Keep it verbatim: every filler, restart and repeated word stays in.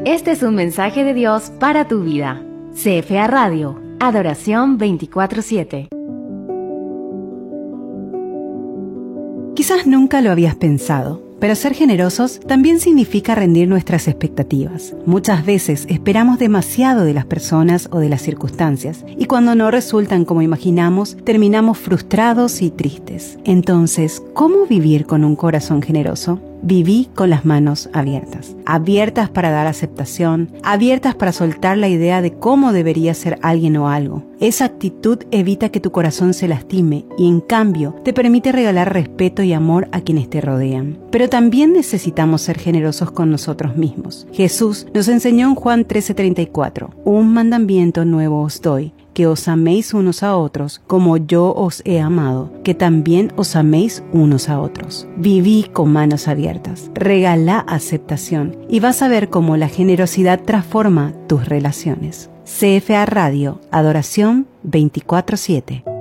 Este es un mensaje de Dios para tu vida. C F A Radio, Adoración veinticuatro siete. Quizás nunca lo habías pensado, pero ser generosos también significa rendir nuestras expectativas. Muchas veces esperamos demasiado de las personas o de las circunstancias, y cuando no resultan como imaginamos, terminamos frustrados y tristes. Entonces, ¿cómo vivir con un corazón generoso? Viví con las manos abiertas, abiertas para dar aceptación, abiertas para soltar la idea de cómo debería ser alguien o algo. Esa actitud evita que tu corazón se lastime y, en cambio, te permite regalar respeto y amor a quienes te rodean. Pero también necesitamos ser generosos con nosotros mismos. Jesús nos enseñó en Juan trece treinta y cuatro, un mandamiento nuevo os doy, que os améis unos a otros como yo os he amado, que también os améis unos a otros. Viví con manos abiertas, regala aceptación y vas a ver cómo la generosidad transforma tus relaciones. C F A Radio, Adoración veinticuatro siete.